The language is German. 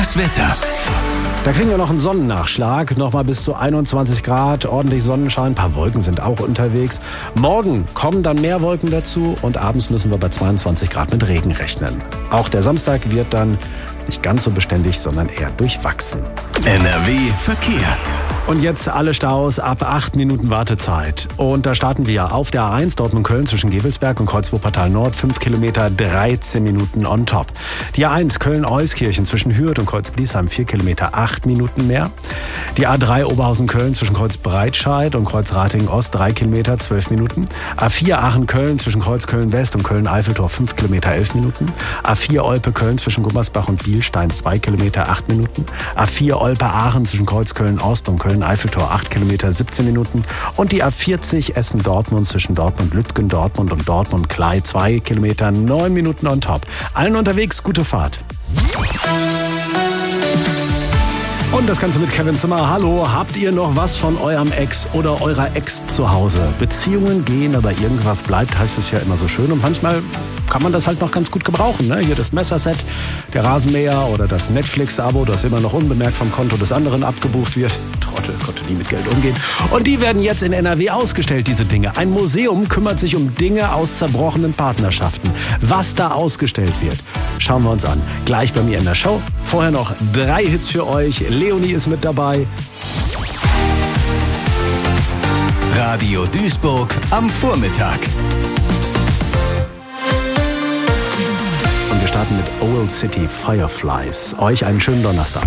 Das Wetter. Da kriegen wir noch einen Sonnennachschlag, nochmal bis zu 21 Grad, ordentlich Sonnenschein, ein paar Wolken sind auch unterwegs. Morgen kommen dann mehr Wolken dazu und abends müssen wir bei 22 Grad mit Regen rechnen. Auch der Samstag wird dann nicht ganz so beständig, sondern eher durchwachsen. NRW Verkehr. Und jetzt alle Staus ab 8 Minuten Wartezeit. Und da starten wir auf der A1 Dortmund-Köln zwischen Gevelsberg und Kreuz-Wuppertal Nord. 5 Kilometer, 13 Minuten on top. Die A1 Köln-Euskirchen zwischen Hürth und Kreuz-Bliesheim 4 Kilometer, 8 Minuten mehr. Die A3 Oberhausen-Köln zwischen Kreuz-Breitscheid und Kreuz-Ratingen-Ost 3 Kilometer, 12 Minuten. A4 Aachen-Köln zwischen Kreuz-Köln-West und Köln-Eiffeltor 5 Kilometer, 11 Minuten. A4 Olpe-Köln zwischen Gummersbach und Bielstein 2 Kilometer, 8 Minuten. A4 Olpe-Aachen zwischen Kreuz-Köln-Ost und Köln-Eiffeltor 8 Kilometer, 17 Minuten. Und die A40 Essen-Dortmund zwischen Dortmund-Lütgen, Dortmund und Dortmund-Klei 2 Kilometer, 9 Minuten on top. Allen unterwegs, gute Fahrt. Und das Ganze mit Kevin Zimmer. Hallo, habt ihr noch was von eurem Ex oder eurer Ex zu Hause? Beziehungen gehen, aber irgendwas bleibt, heißt es ja immer so schön. Und manchmal kann man das halt noch ganz gut gebrauchen. Ne? Hier das Messerset, der Rasenmäher oder das Netflix-Abo, das immer noch unbemerkt vom Konto des anderen abgebucht wird. Trottel, konnte nie mit Geld umgehen. Und die werden jetzt in NRW ausgestellt, diese Dinge. Ein Museum kümmert sich um Dinge aus zerbrochenen Partnerschaften. Was da ausgestellt wird, schauen wir uns an. Gleich bei mir in der Show. Vorher noch 3 Hits für euch. Leonie ist mit dabei. Radio Duisburg am Vormittag. Und wir starten mit Old City Fireflies. Euch einen schönen Donnerstag.